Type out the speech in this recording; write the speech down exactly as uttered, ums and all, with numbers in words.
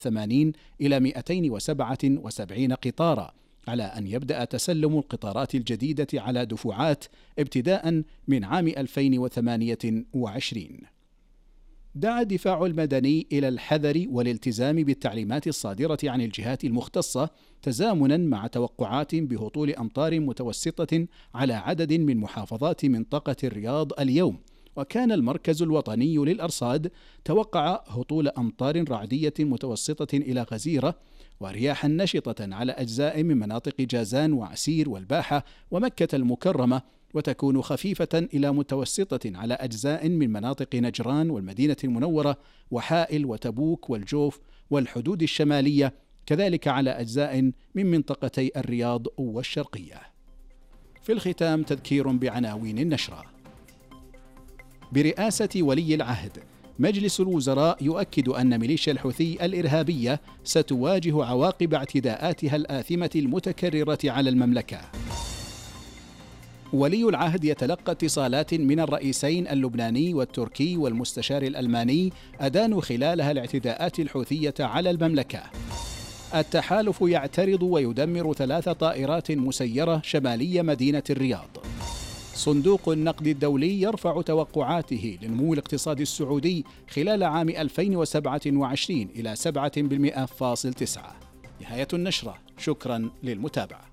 وثمانين إلى مئتين وسبعة وسبعين قطارا، على أن يبدأ تسلم القطارات الجديدة على دفعات ابتداء من عام ألفين وثمانية وعشرين. دعا الدفاع المدني إلى الحذر والالتزام بالتعليمات الصادرة عن الجهات المختصة، تزامنا مع توقعات بهطول أمطار متوسطة على عدد من محافظات منطقة الرياض اليوم. وكان المركز الوطني للأرصاد توقع هطول أمطار رعدية متوسطة إلى غزيرة، ورياحا نشطة على أجزاء من مناطق جازان وعسير والباحة ومكة المكرمة، وتكون خفيفة إلى متوسطة على أجزاء من مناطق نجران والمدينة المنورة وحائل وتبوك والجوف والحدود الشمالية، كذلك على أجزاء من منطقتي الرياض والشرقية. في الختام تذكير بعناوين النشرة. برئاسة ولي العهد، مجلس الوزراء يؤكد أن ميليشيا الحوثي الإرهابية ستواجه عواقب اعتداءاتها الآثمة المتكررة على المملكة. ولي العهد يتلقى اتصالات من الرئيسين اللبناني والتركي والمستشار الألماني أدانوا خلالها الاعتداءات الحوثية على المملكة. التحالف يعترض ويدمر ثلاث طائرات مسيرة شمالي مدينة الرياض. صندوق النقد الدولي يرفع توقعاته لنمو الاقتصاد السعودي خلال عام ألفين وسبعة وعشرين إلى سبعة بالمئة فاصل تسعة. نهاية النشرة، شكرا للمتابعة.